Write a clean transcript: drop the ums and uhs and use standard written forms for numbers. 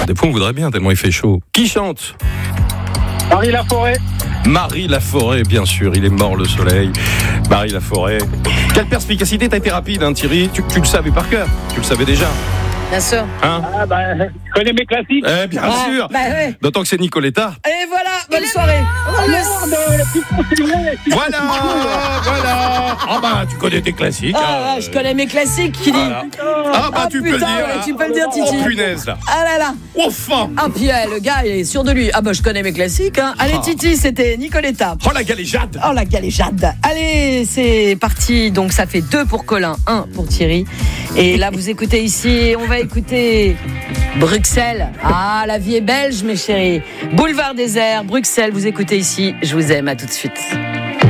des fois, on voudrait bien tellement il fait chaud. Qui chante ? Marie Laforêt. Marie Laforêt, bien sûr, il est mort le soleil. Marie Laforêt. Quelle perspicacité, t'as été rapide, hein, Thierry. Tu le savais par cœur, tu le savais déjà. Bien sûr. Hein ? Je connais mes classiques. Bien sûr. Ouais. D'autant que c'est Nicoletta. Et voilà, bonne soirée. Voilà. Tu connais tes classiques. Je connais mes classiques, qui dit. Voilà. Tu peux le dire. Ouais, tu peux le dire, Titi. Oh, punaise, là. Ah là là. Enfin. Ah, puis le gars, il est sûr de lui. Je connais mes classiques. Hein. Allez, Titi, c'était Nicoletta. Oh, la galéjade. Oh, la galéjade. Allez, c'est parti. Donc, ça fait 2 pour Colin, 1 pour Thierry. Et là, vous écoutez ici, on va écouter Bruxelles. Ah, la vie est belge, mes chéris. Boulevard désert, Bruxelles, vous écoutez ici. Je vous aime, à tout de suite.